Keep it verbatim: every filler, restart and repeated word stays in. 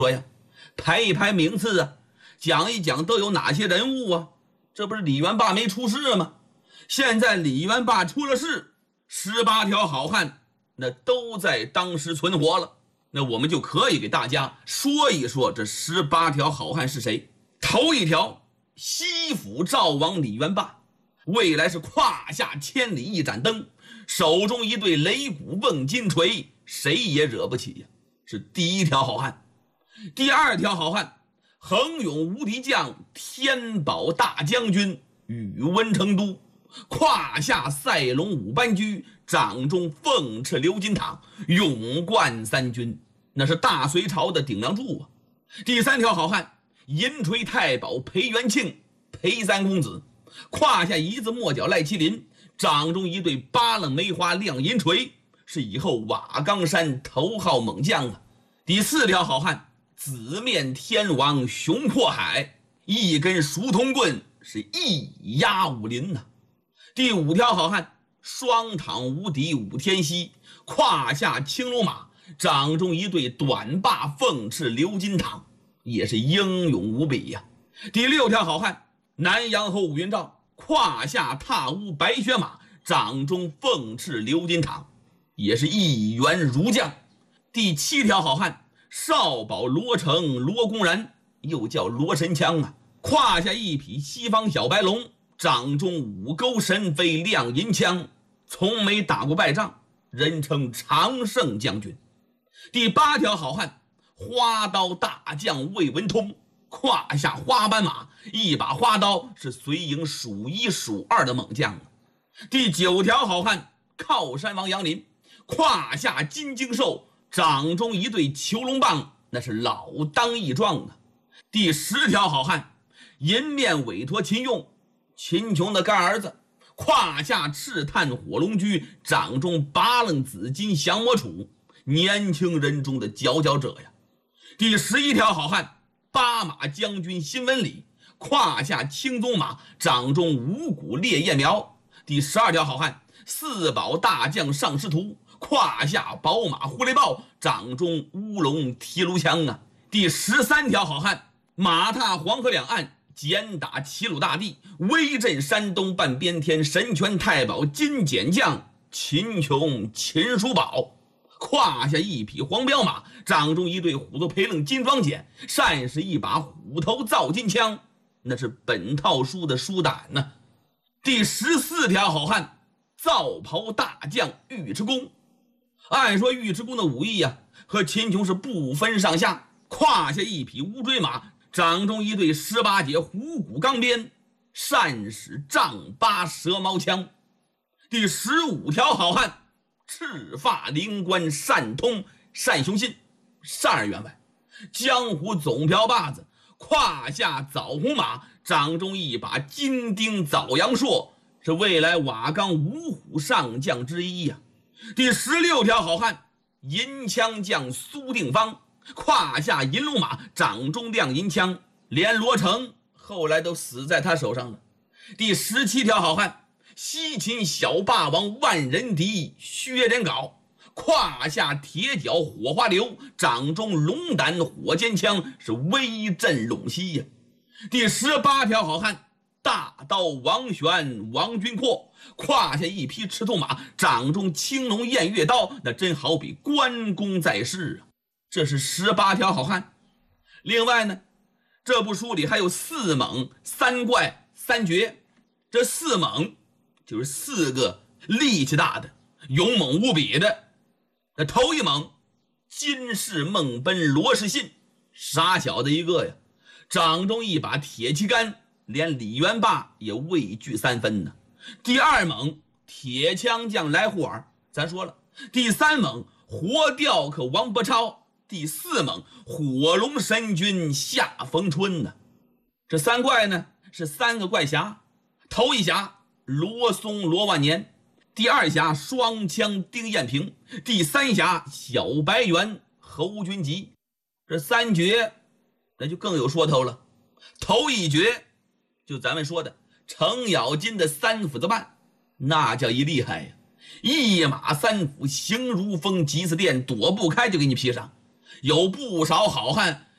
说呀，排一排名次啊，讲一讲都有哪些人物啊？这不是李元霸没出事吗？现在李元霸出了事，十八条好汉那都在当时存活了。那我们就可以给大家说一说这十八条好汉是谁。头一条，西府赵王李元霸，未来是胯下千里一盏灯，手中一对擂鼓瓮金锤，谁也惹不起呀，是第一条好汉。第二条好汉，横勇无敌将，天宝大将军宇文成都，胯下赛龙五班驹，掌中凤翅鎏金镗，勇冠三军，那是大隋朝的顶梁柱啊。第三条好汉，银锤太保裴元庆，裴三公子，胯下一字末角赖麒麟，掌中一对八棱梅花亮银锤，是以后瓦岗山头号猛将啊。第四条好汉，紫面天王熊阔海，一根熟铜棍是一压武林呐、啊。第五条好汉，双躺无敌武天锡，胯下青龙马，掌中一对短把凤翅鎏金镗，也是英勇无比呀、啊。第六条好汉，南阳侯武云照，胯下踏乌白雪马，掌中凤翅鎏金镗，也是一员儒将。第七条好汉，少保罗成罗公然，又叫罗神枪啊，胯下一匹西方小白龙，掌中五钩神飞亮银枪，从没打过败仗，人称常胜将军。第八条好汉，花刀大将魏文通，胯下花斑马，一把花刀，是随营数一数二的猛将。第九条好汉，靠山王杨林，胯下金睛兽，掌中一对囚龙棒，那是老当益壮啊。第十条好汉，银面委托秦用，秦琼的干儿子，胯下赤炭火龙驹，掌中八棱紫金降魔杵，年轻人中的佼佼者呀。第十一条好汉，八马将军辛文礼，胯下青鬃马，掌中五股烈焰苗。第十二条好汉，四宝大将尚师图，胯下宝马狐狸豹，掌中乌龙提炉枪啊。第十三条好汉，马踏黄河两岸，简打齐鲁大地，威震山东半边天，神拳太保金简将秦琼秦叔宝，胯下一匹黄骠马，掌中一对虎头培楞金装锏，善使一把虎头造金枪，那是本套书的书胆呢、啊。第十四条好汉，皂袍大将尉迟恭。按说尉迟恭的武艺呀、啊，和秦琼是不分上下，胯下一匹乌骓马，掌中一对十八节虎骨钢鞭，善使丈八蛇矛枪。第十五条好汉，赤发灵官单通单雄信，单二员外，江湖总瓢把子，胯下枣红马，掌中一把金钉枣阳硕，是未来瓦岗五虎上将之一呀、啊。第十六条好汉，银枪将苏定方，胯下银龙马，掌中亮银枪，连罗成后来都死在他手上了。第十七条好汉，西秦小霸王万人敌薛仁杲，胯下铁脚火花流，掌中龙胆火尖枪，是威震陇西呀、啊。第十八条好汉，大刀王玄王君阔，胯下一匹赤兔马，掌中青龙偃月刀，那真好比关公在世啊。这是十八条好汉。另外呢，这部书里还有四猛三怪三绝。这四猛就是四个力气大的勇猛无比的。那头一猛，金氏孟奔罗士信，傻小子一个呀，掌中一把铁旗杆，连李元霸也畏惧三分呢。第二猛，铁枪将来护尔，咱说了。第三猛，活雕刻王伯超。第四猛，火龙神君夏逢春呢。这三怪呢是三个怪侠，头一侠罗松罗万年，第二侠双枪丁彦平，第三侠小白猿侯君集。这三绝那就更有说头了。头一绝就咱们说的程咬金的三斧子半，那叫一厉害呀，一马三斧形如风，急似电，躲不开就给你劈上。有不少好汉